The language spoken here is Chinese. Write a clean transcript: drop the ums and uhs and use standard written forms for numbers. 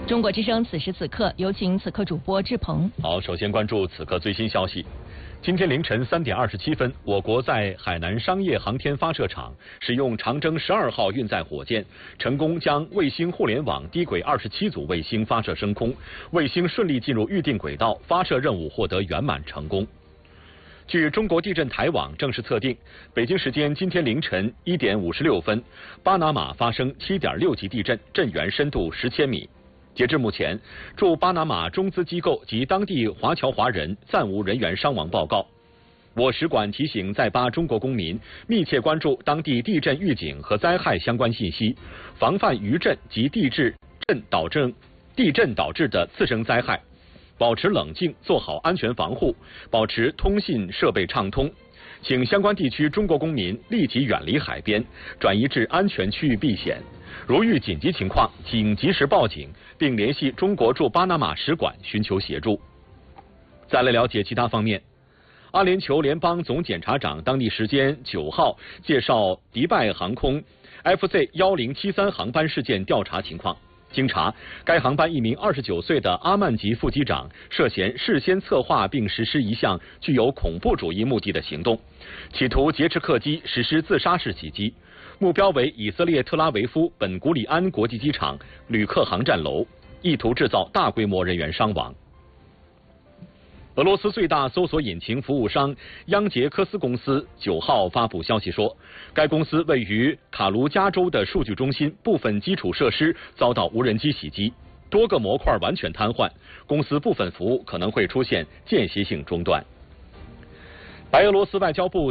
中国之声此时此刻，有请此刻主播志鹏。 好，首先关注此刻最新消息。今天凌晨3点27分，我国在海南商业航天发射场使用长征12号运载火箭，成功将卫星互联网低轨27组卫星发射升空，卫星顺利进入预定轨道，发射任务获得圆满成功。据中国地震台网正式测定，北京时间今天凌晨1点56分，巴拿马发生7.6级地震，震源深度10千米。截至目前，驻巴拿马中资机构及当地华侨华人暂无人员伤亡报告。我使馆提醒在巴中国公民密切关注当地地震预警和灾害相关信息，防范余震及地震导致的次生灾害，保持冷静，做好安全防护，保持通信设备畅通。请相关地区中国公民立即远离海边，转移至安全区域避险。如遇紧急情况，请及时报警，并联系中国驻巴拿马使馆寻求协助。再来了解其他方面。阿联酋联邦总检察长当地时间9号介绍迪拜航空 FZ1073航班事件调查情况。经查，该航班一名29岁的阿曼籍副机长涉嫌事先策划并实施一项具有恐怖主义目的的行动，企图劫持客机实施自杀式袭击，目标为以色列特拉维夫本古里安国际机场旅客航站楼，意图制造大规模人员伤亡。俄罗斯最大搜索引擎服务商央杰科斯公司9号发布消息说，该公司位于卡卢加州的数据中心部分基础设施遭到无人机袭击，多个模块完全瘫痪，公司部分服务可能会出现间歇性中断。白俄罗斯外交部